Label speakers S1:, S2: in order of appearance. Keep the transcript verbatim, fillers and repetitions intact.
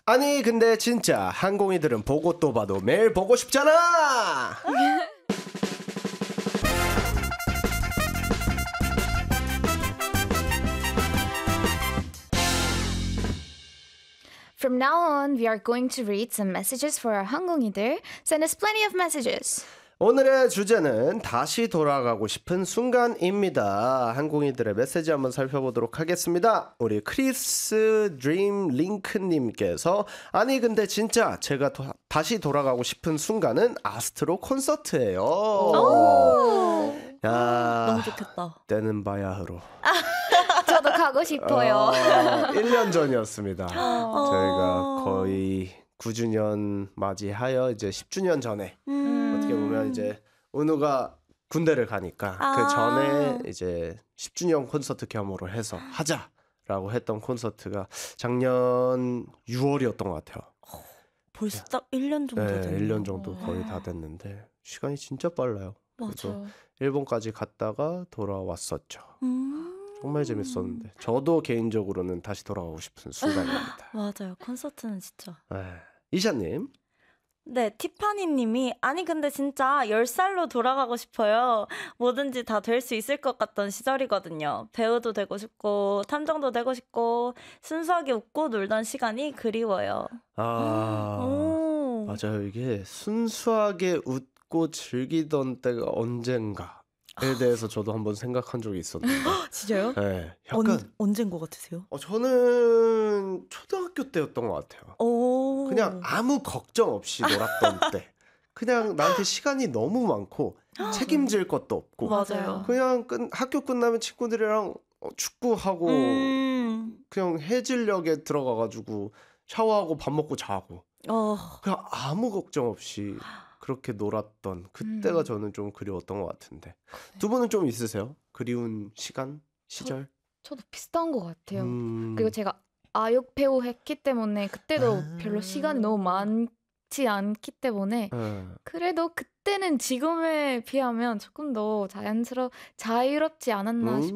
S1: 아니 근데 진짜 항공이들은 보고 또 봐도 매일 보고 싶잖아.
S2: From now on, we are going to read some messages for our 항공이들. Send us plenty of messages.
S1: 오늘의 주제는 다시 돌아가고 싶은 순간입니다. 항공이들의 메시지 한번 살펴보도록 하겠습니다. 우리 크리스 드림 링크님께서 아니 근데 진짜 제가 도, 다시 돌아가고 싶은 순간은 아스트로 콘서트예요. 야,
S3: 너무 좋겠다.
S1: 때는 바야흐로.
S2: 저도 가고 싶어요.
S1: 어, 일 년 전이었습니다. 저희가 거의 구 주년 맞이하여 이제 십 주년 전에
S3: 음.
S1: 어떻게 보면 이제 은우가 군대를 가니까
S3: 아.
S1: 그 전에 이제 십 주년 콘서트 겸으로 해서 하자라고 했던 콘서트가 작년 유월이었던 것 같아요.
S3: 벌써 딱 일 년 정도
S1: 네,
S3: 됐네요.
S1: 일 년 정도 거의 다 됐는데 시간이 진짜 빨라요. 그래서
S2: 맞아.
S1: 일본까지 갔다가 돌아왔었죠.
S3: 음.
S1: 정말 재밌었는데 저도 개인적으로는 다시 돌아가고 싶은 순간입니다.
S3: 맞아요. 콘서트는 진짜.
S1: 네. 이샤님.
S3: 네, 티파니 님이 아니 근데 진짜 열 살로 돌아가고 싶어요. 뭐든지 다 될 수 있을 것 같던 시절이거든요. 배우도 되고 싶고 탐정도 되고 싶고 순수하게 웃고 놀던 시간이 그리워요.
S1: 아
S3: 오.
S1: 맞아요. 이게 순수하게 웃고 즐기던 때가 언젠가 에 대해서 저도 한번 생각한 적이 있었는데
S3: 진짜요?
S1: 네, 약간
S3: 언, 언젠 것 같으세요?
S1: 어, 저는 초등학교 때였던 것 같아요.
S3: 오.
S1: 그냥 아무 걱정 없이 놀았던 때 그냥 나한테 시간이 너무 많고 책임질 것도 없고
S3: 맞아요.
S1: 그냥 끝, 학교 끝나면 친구들이랑 어, 축구하고
S3: 음.
S1: 그냥 해질녘에 들어가가지고 샤워하고 밥 먹고 자고
S3: 어.
S1: 그냥 아무 걱정 없이 그렇게 놀았던 그때가
S2: 음.
S1: 저는 좀 그리웠던 것 같은데 두 분은 좀 있으세요? 그리운 시간? 시절?
S2: 저도 비슷한 것 같아요.
S1: 음...
S2: 그리고 제가 아역 배우 했기 때문에 그때도
S1: 아.
S2: 별로 시간이 너무 많지 않기 때문에
S1: 네.
S2: 그래도 그때는 지금에 비하면 조금 더 자연스러 자유롭지 않았나
S1: 음.
S2: 싶어요.